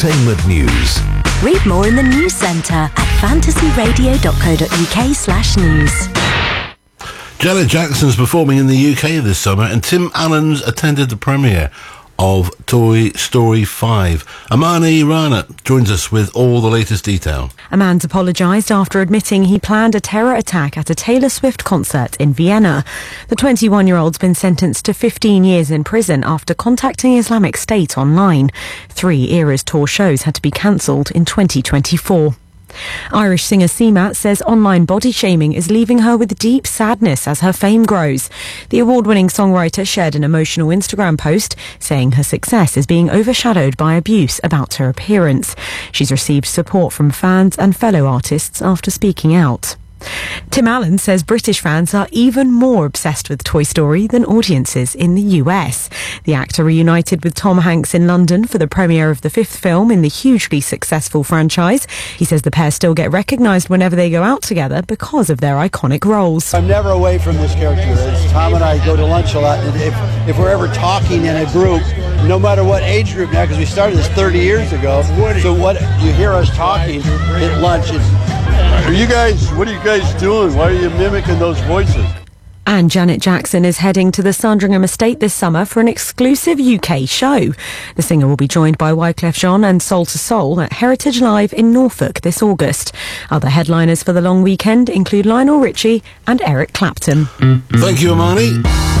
Entertainment news. Read more in the news centre at fantasyradio.co.uk/news. Janet Jackson's performing in the UK this summer, and Tim Allen's attended the premiere of Toy Story 5. Amani Rana joins us with all the latest detail. A man's apologised after admitting he planned a terror attack at a Taylor Swift concert in Vienna. The 21-year-old's been sentenced to 15 years in prison after contacting Islamic State online. 3 Eras tour shows had to be cancelled in 2024. Irish singer Seamat says online body shaming is leaving her with deep sadness as her fame grows. The award-winning songwriter shared an emotional Instagram post saying her success is being overshadowed by abuse about her appearance. She's received support from fans and fellow artists after speaking out. Tim Allen says British fans are even more obsessed with Toy Story than audiences in the US. The actor reunited with Tom Hanks in London for the premiere of the 5th film in the hugely successful franchise. He says the pair still get recognised whenever they go out together because of their iconic roles. I'm never away from this character. As Tom and I go to lunch a lot, and if we're ever talking in a group, no matter what age group now, because we started this 30 years ago, so what you hear us talking at lunch is, what are you guys doing? Why are you mimicking those voices? And Janet Jackson is heading to the Sandringham Estate this summer for an exclusive UK show. The singer will be joined by Wyclef Jean and Soul to Soul at Heritage Live in Norfolk this August. Other headliners for the long weekend include Lionel Richie and Eric Clapton. Thank you, Amani.